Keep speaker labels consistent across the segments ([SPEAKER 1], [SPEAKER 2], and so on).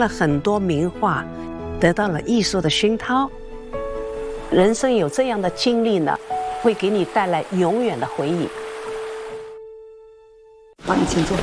[SPEAKER 1] 了很多名画，得到了艺术的熏陶。人生有这样的经历呢，会给你带来永远的回忆。好，你请坐。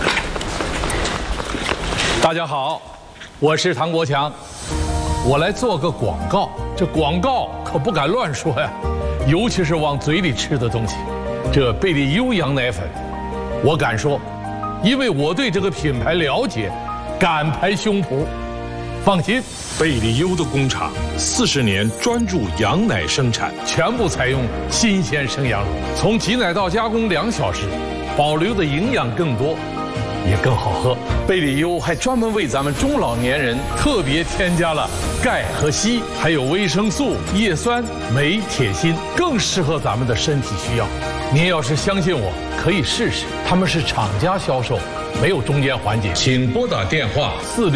[SPEAKER 2] 大家好，我是唐国强，我来做个广告。这广告可不敢乱说呀，尤其是往嘴里吃的东西。这贝利优羊奶粉，我敢说，因为我对这个品牌了解，敢拍胸脯。放心，
[SPEAKER 3] 贝利优的工厂40年专注羊奶生产，
[SPEAKER 2] 全部采用新鲜生羊乳，从挤奶到加工2小时，保留的营养更多，也更好喝。贝利优还专门为咱们中老年人特别添加了钙和硒，还有维生素、叶酸、镁、铁、锌，更适合咱们的身体需要。您要是相信我，可以试试，他们是厂家销售，没有中间环节。请拨打电话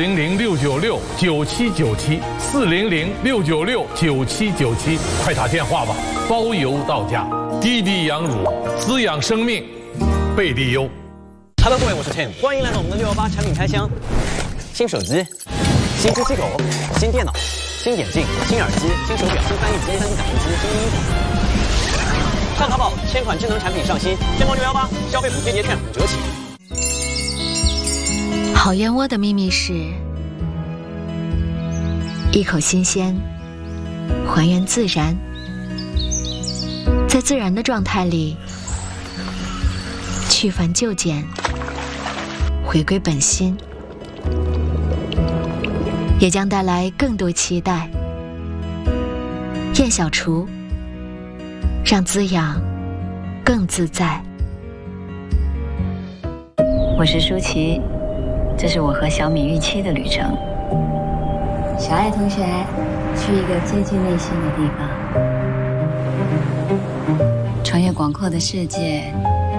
[SPEAKER 2] 400-696-9797，400-696-9797，快打电话吧，包邮到家。滴滴羊乳，滋养生命，贝利优。
[SPEAKER 4] Hello， 各位，我是 Tim， 欢迎来到我们的618产品开箱。新手机、新呼吸口、新电脑、新眼镜、新耳机、新手表、新翻译机、3D 打印机、新衣服。上淘宝，1000款智能产品上新，天猫618消费补贴叠券5折起。
[SPEAKER 5] 好燕窝的秘密是一口新鲜，还原自然，在自然的状态里去繁就简，回归本心，也将带来更多期待。燕小厨，让滋养更自在。
[SPEAKER 6] 我是舒淇，这是我和小米预期的旅程。小爱同学，去一个接近内心的地方，穿越广阔的世界，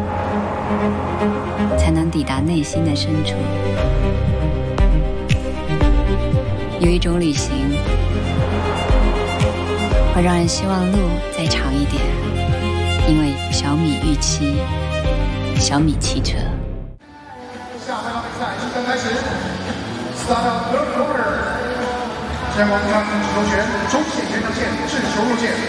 [SPEAKER 6] 才能抵达内心的深处。有一种旅行，会让人希望路再长一点，因为小米预期，小米汽车。
[SPEAKER 7] 下半场比赛即将开始 ，Start up third quarter， 先观看球权中线延长线至球路线。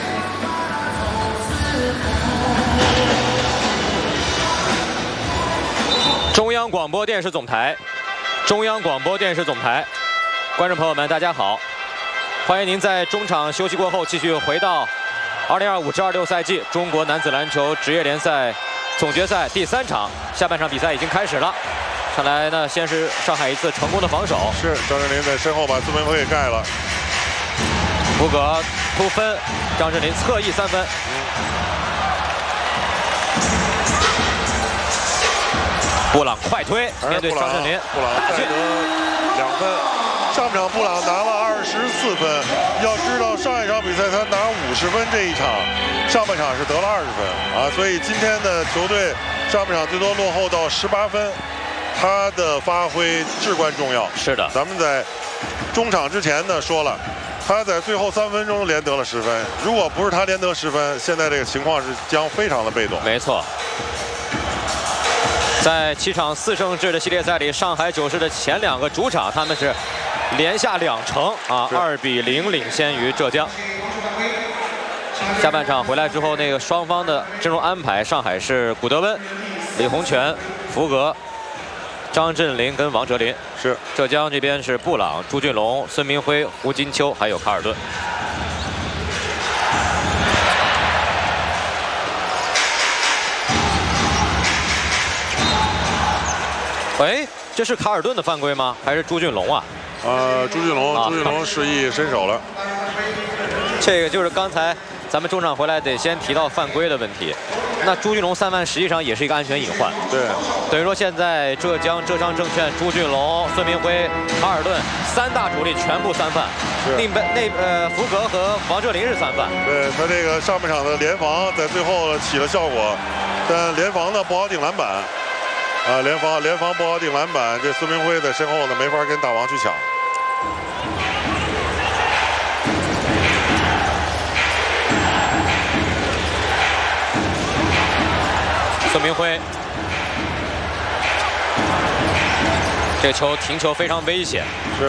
[SPEAKER 4] 中央广播电视总台，中央广播电视总台，观众朋友们，大家好，欢迎您在中场休息过后继续回到2025至26赛季中国男子篮球职业联赛总决赛第3场，下半场比赛已经开始了。看来呢，先是上海一次成功的防守，
[SPEAKER 8] 是张镇麟在身后把孙铭徽给盖了。
[SPEAKER 4] 福格突分，张镇麟侧翼3分。布朗快推，面对张镇麟，
[SPEAKER 8] 布朗再得2分。上半场布朗拿了24分，要知道上一场比赛他拿50分，这一场上半场是得了20分啊，所以今天的球队上半场最多落后到18分。他的发挥至关重要。
[SPEAKER 4] 是的，
[SPEAKER 8] 咱们在中场之前呢说了，他在最后3分钟连得了10分。如果不是他连得10分，现在这个情况是将非常的被动。
[SPEAKER 4] 没错，在7场4胜制的系列赛里，上海九世的前2个主场他们是连下2城啊，2比0领先于浙江。下半场回来之后，那个双方的阵容安排，上海是古德温、李洪权、福格、张镇麟跟王哲林，
[SPEAKER 8] 是
[SPEAKER 4] 浙江这边是布朗、朱俊龙、孙铭徽、胡金秋，还有卡尔顿。哎，这是卡尔顿的犯规吗？还是朱俊龙啊？
[SPEAKER 8] 朱俊龙示意伸手了。
[SPEAKER 4] 这个就是刚才咱们中场回来得先提到犯规的问题。那朱俊龙3犯实际上也是一个安全隐患。
[SPEAKER 8] 对，
[SPEAKER 4] 等于说现在浙江浙商证券朱俊龙、孙铭徽、卡尔顿3大主力全部3犯，福格和王哲林是3犯。
[SPEAKER 8] 对，他这个上半场的联防在最后起了效果，但联防呢不好顶篮板，啊，联防不好顶篮板，这孙铭徽在身后呢没法跟大王去抢。
[SPEAKER 4] 孙铭徽，这球停球非常危险。